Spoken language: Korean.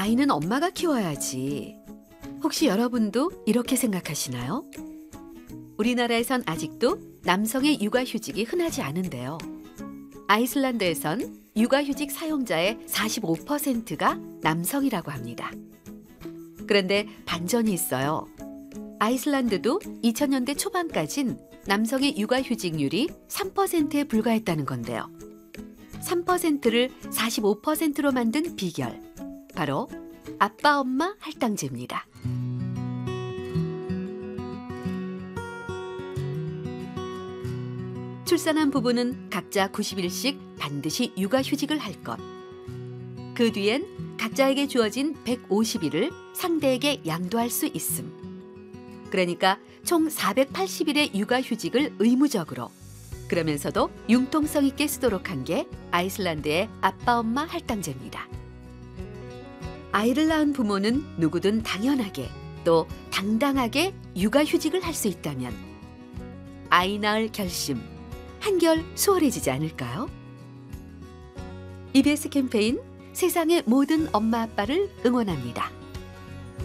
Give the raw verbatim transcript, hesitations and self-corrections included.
아이는 엄마가 키워야지. 혹시 여러분도 이렇게 생각하시나요? 우리나라에선 아직도 남성의 육아휴직이 흔하지 않은데요. 아이슬란드에선 육아휴직 사용자의 사십오 퍼센트가 남성이라고 합니다. 그런데 반전이 있어요. 아이슬란드도 이천 년대 초반까진 남성의 육아휴직률이 삼 퍼센트에 불과했다는 건데요. 삼 퍼센트를 사십오 퍼센트로 만든 비결, 바로 아빠 엄마 할당제입니다. 출산한 부부는 각자 구십 일씩 반드시 육아휴직을 할 것. 그 뒤엔 각자에게 주어진 백오십 일을 상대에게 양도할 수 있음. 그러니까 총 사백팔십 일의 육아휴직을 의무적으로, 그러면서도 융통성 있게 쓰도록 한 게 아이슬란드의 아빠 엄마 할당제입니다. 아이를 낳은 부모는 누구든 당연하게 또 당당하게 육아휴직을 할 수 있다면 아이 낳을 결심 한결 수월해지지 않을까요? 이비에스 캠페인 세상의 모든 엄마 아빠를 응원합니다.